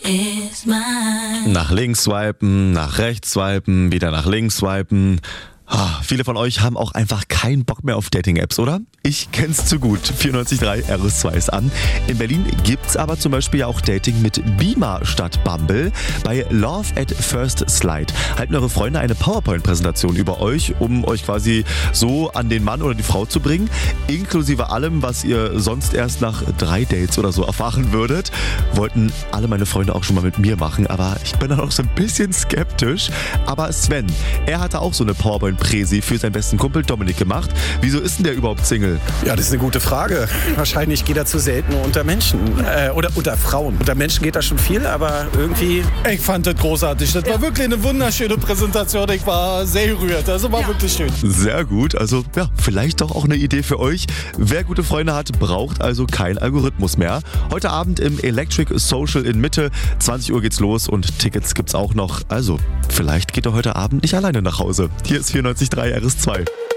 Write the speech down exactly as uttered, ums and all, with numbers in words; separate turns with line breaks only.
is mine.
Nach links swipen, nach rechts swipen, wieder nach links swipen. Ah, viele von euch haben auch einfach keinen Bock mehr auf Dating-Apps, oder? Ich kenn's zu gut. vierundneunzig Komma drei R S zwei ist an. In Berlin gibt's aber zum Beispiel ja auch Dating mit Beamer statt Bumble. Bei Love at First Slide halten eure Freunde eine PowerPoint-Präsentation über euch, um euch quasi so an den Mann oder die Frau zu bringen, inklusive allem, was ihr sonst erst nach drei Dates oder so erfahren würdet. Wollten alle meine Freunde auch schon mal mit mir machen, aber ich bin da noch so ein bisschen skeptisch. Aber Sven, er hatte auch so eine PowerPoint Präsi für seinen besten Kumpel Dominik gemacht. Wieso ist denn der überhaupt Single?
Ja, das ist eine gute Frage. Wahrscheinlich geht er zu selten unter Menschen. Äh, oder unter Frauen. Unter Menschen geht da schon viel, aber irgendwie...
Ich fand das großartig. Das ja. war wirklich eine wunderschöne Präsentation. Ich war sehr gerührt. Also war ja. wirklich schön.
Sehr gut. Also ja, vielleicht doch auch eine Idee für euch. Wer gute Freunde hat, braucht also keinen Algorithmus mehr. Heute Abend im Electric Social in Mitte. zwanzig Uhr geht's los und Tickets gibt's auch noch. Also vielleicht geht er heute Abend nicht alleine nach Hause. Hier ist vierundneunzig Komma drei R S zwei.